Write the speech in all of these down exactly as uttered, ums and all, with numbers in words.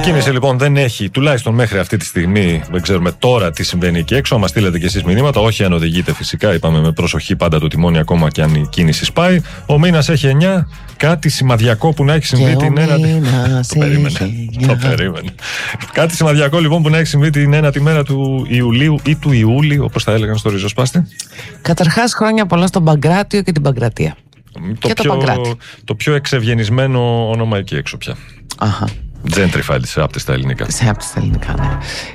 κίνηση λοιπόν δεν έχει, τουλάχιστον μέχρι αυτή τη στιγμή, δεν ξέρουμε τώρα τι συμβαίνει εκεί έξω. Μα στείλετε και εσείς μηνύματα, όχι αν οδηγείτε φυσικά. Είπαμε με προσοχή πάντα το τιμόνι, ακόμα και αν η κίνηση σπάει. Ο μήνας έχει εννιά. Κάτι σημαδιακό που να έχει συμβεί την ένατη. Το περίμενε. Το περίμενε. Κάτι σημαδιακό λοιπόν που να έχει συμβεί την ένατη μέρα του Ιουλίου ή του Ιούλη, όπως θα έλεγαν στο ριζοσπάστη. Καταρχάς, χρόνια πολλά στον Παγκράτιο και την Παγκρατία. Το, και πιο, το, το πιο εξευγενισμένο όνομα εκεί έξω πια. Αχα. Gentrified σε άπτες στα ελληνικά. Σε άπτες στα ελληνικά, ναι.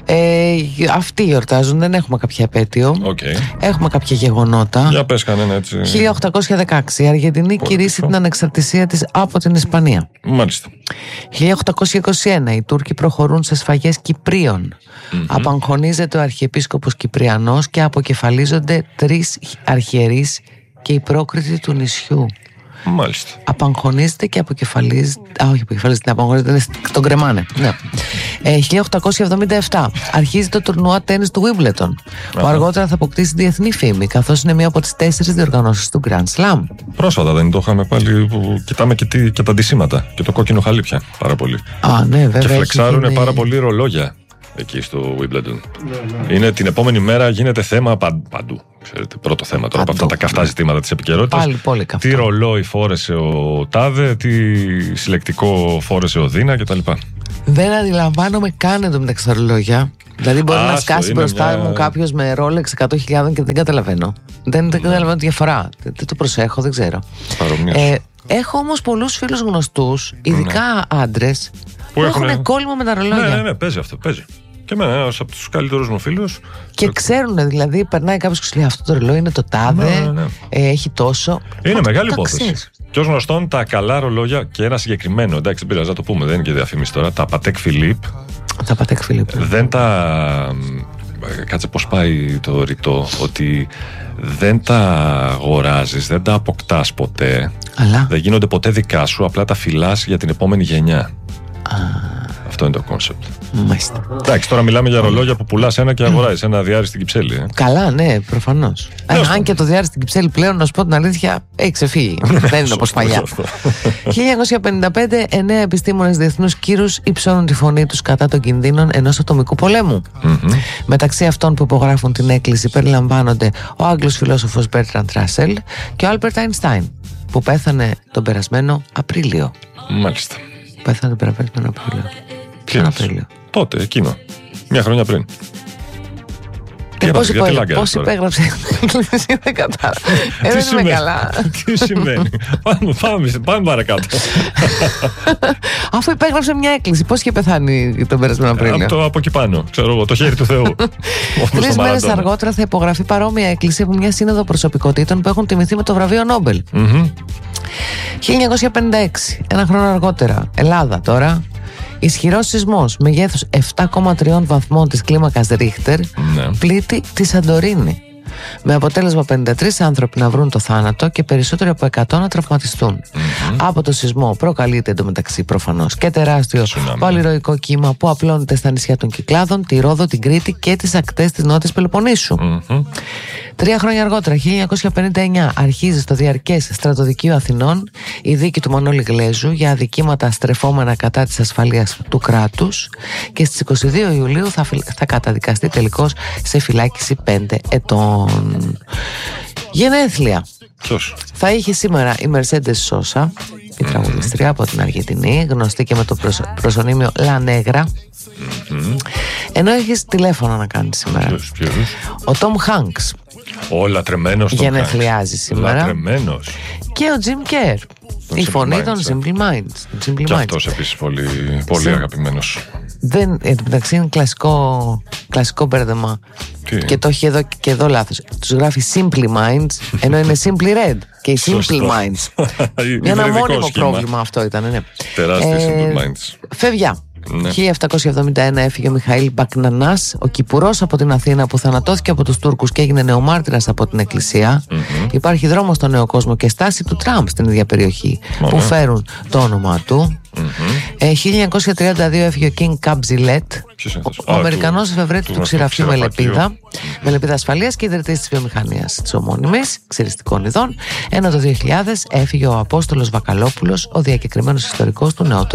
Ε, αυτοί γιορτάζουν, δεν έχουμε κάποια επέτειο. Okay. Έχουμε κάποια γεγονότα. Για πες κανένα έτσι. χίλια οκτακόσια δεκαέξι η Αργεντινή κηρύσσει την ανεξαρτησία της από την Ισπανία. Μάλιστα. χίλια οκτακόσια είκοσι ένα οι Τούρκοι προχωρούν σε σφαγές Κυπρίων. Mm-hmm. Απαγχωνίζεται ο Αρχιεπίσκοπος Κυπριανός και αποκεφαλίζονται τρεις αρχιερείς και οι πρόκριτοι του νησιού. Μάλιστα. Απαγχωνίζεται και αποκεφαλίζεται. Α, όχι, αποκεφαλίζεται, απαγχωνίζεται, τον κρεμάνε. Ναι. Ε, χίλια οκτακόσια εβδομήντα επτά αρχίζει το τουρνουά τένις του Wimbledon, που αργότερα θα αποκτήσει διεθνή φήμη, καθώς είναι μία από τις τέσσερις διοργανώσεις του Grand Slam. Πρόσφατα δεν το είχαμε πάλι, που κοιτάμε και, τι, και τα αντισήματα και το κόκκινο χαλί πια πάρα πολύ. Α, ναι, βέβαια. Και φλεξάρουν γίνει... πάρα πολύ ρολόγια εκεί στο Wimbledon. Ναι, ναι. Είναι την επόμενη μέρα, γίνεται θέμα παντού. Ξέρετε, πρώτο θέμα τώρα από αυτά τα καυτά ζητήματα της επικαιρότητας. Πάλι πολύ καυτά. Τι ρολόι φόρεσε ο Τάδε, τι συλλεκτικό φόρεσε ο Δίνα κτλ. Δεν αντιλαμβάνομαι καν εντωμεταξύ τα ρολόγια. Δηλαδή μπορεί Άστο, να σκάσει μπροστά μια... μου κάποιος με Rolex εκατό χιλιάδες και δεν καταλαβαίνω. Δεν, δεν καταλαβαίνω τη διαφορά. Δεν, δεν το προσέχω, δεν ξέρω. Ε, έχω όμως πολλούς φίλους γνωστούς, ειδικά ναι. άντρες, που, που έχουν, έχουν κόλλημα με τα ρολόγια. Ναι, ναι, ναι, παίζει αυτό, παίζει. Και εμένα, ένας από τους καλύτερους μου φίλους. Και ξέρουν, δηλαδή, περνάει κάποιος και σου λέει: αυτό το ρολόι είναι το τάδε, ναι, ναι, ναι. Ε, έχει τόσο. Είναι μεγάλη υπόθεση. Και ως γνωστόν, τα καλά ρολόγια και ένα συγκεκριμένο, εντάξει, δεν πειράζει να το πούμε, δεν είναι και διαφήμιση τώρα, τα Patek Philippe. Τα Patek Philippe. Δεν τα. Κάτσε πώς πάει το ρητό, ότι δεν τα αγοράζεις, δεν τα αποκτάς ποτέ. Αλλά. Δεν γίνονται ποτέ δικά σου, απλά τα φυλάς για την επόμενη γενιά. Α. Αυτό είναι το κόνσεπτ. Μάλιστα. Εντάξει, τώρα μιλάμε για ρολόγια που πουλάς ένα και αγοράζεις ένα διάρρη στην Κυψέλη. Ε. Καλά, ναι, προφανώς. Ε, αν και το διάρρη στην Κυψέλη πλέον, να σου πω την αλήθεια, έχει ξεφύγει. Δεν είναι όπως παλιά. χίλια εννιακόσια πενήντα πέντε εννέα επιστήμονες διεθνούς κύρους υψώνουν τη φωνή τους κατά των κινδύνων ενός ατομικού πολέμου. Mm-hmm. Μεταξύ αυτών που υπογράφουν την έκκληση περιλαμβάνονται ο Άγγλος φιλόσοφος Μπέρτραντ Ράσελ και ο Άλμπερτ Αϊνστάιν, που πέθανε τον περασμένο Απρίλιο. Μάλιστα. Πέθανε τον περασμένο Απρίλιο. Ποιον Απρίλιο? Τότε, εκείνο. Μια χρόνια πριν. Και πώς υπέγραψε δεν κατάλαβα. Ε, δεν είμαι καλά. Τι σημαίνει? Πάμε παρακάτω. Αφού υπέγραψε μια έκκληση, πώς είχε πεθάνει τον περασμένο Απρίλιο? Από εκεί πάνω, ξέρω εγώ, το χέρι του Θεού. Τρεις μέρες αργότερα θα υπογραφεί παρόμοια έκκληση από μια σύνοδο προσωπικότητων που έχουν τιμηθεί με το βραβείο Νόμπελ. χίλια εννιακόσια πενήντα έξι, ένα χρόνο αργότερα, Ελλάδα τώρα. Ισχυρός σεισμός μεγέθους επτά κόμμα τρία βαθμών της κλίμακας Ρίχτερ ναι. πλήττει τη Σαντορίνη, με αποτέλεσμα πενήντα τρεις άνθρωποι να βρουν το θάνατο και περισσότεροι από εκατό να τραυματιστούν. Mm-hmm. Από το σεισμό προκαλείται εντωμεταξύ προφανώς και τεράστιο παλιροϊκό κύμα που απλώνεται στα νησιά των Κυκλάδων, τη Ρόδο, την Κρήτη και τις ακτές της Νότιας Πελοποννήσου. Mm-hmm. Τρία χρόνια αργότερα, χίλια εννιακόσια πενήντα εννιά, αρχίζει στο διαρκές στρατοδικείο Αθηνών η δίκη του Μανώλη Γλέζου για αδικήματα στρεφόμενα κατά της ασφαλείας του κράτους και στις είκοσι δύο Ιουλίου θα, θα καταδικαστεί τελικώς σε φυλάκιση πέντε ετών. Γενέθλια. Ποιος? Θα είχε σήμερα η Mercedes Sosa, η τραγουδιστρία από την Αργεντινή, γνωστή και με το προσω... προσωνύμιο La Negra. Mm-hmm. Ενώ έχεις τηλέφωνο να κάνεις σήμερα. Ποιος, ποιος? Ο Tom Hanks. Ο λατρεμένος Tom Hanks. Γενεθλιάζει σήμερα. Λατρεμένος. Και ο Jim Kerr. Η φωνή των Simple Minds. Simple και αυτός επίσης πολύ, πολύ αγαπημένος. Δεν, εν τω μεταξύ είναι κλασικό, κλασικό μπέρδεμα. Τι? Και το έχει εδώ και εδώ λάθος. Τους γράφει Simply Minds ενώ είναι Simply Red και οι Simple Minds. Ένα μόνιμο πρόβλημα αυτό ήταν, ναι. Τεράστια ε, Simple Minds. Φεύγια. Ναι. χίλια επτακόσια εβδομήντα ένα έφυγε ο Μιχαήλ Μπακνανάς, ο Κυπουρός από την Αθήνα που θανατώθηκε από τους Τούρκους και έγινε νεομάρτυρας από την Εκκλησία. Mm-hmm. Υπάρχει δρόμος στο νέο κόσμο και στάση του Τραμπ στην ίδια περιοχή mm-hmm. που φέρουν το όνομά του. Mm-hmm. Ε, χίλια εννιακόσια τριάντα δύο έφυγε ο King Καμπζιλέτ, ο, ο Αμερικανός εφευρέτης του ξηραφιού με λεπίδα, mm-hmm. με λεπίδα ασφαλείας και ιδρυτής της βιομηχανίας της ομώνυμης ξηριστικών ειδών. Ενώ το δύο χιλιάδες έφυγε ο Απόστολος Βακαλόπουλος, ο διακεκριμένος ιστορικός του νεότερου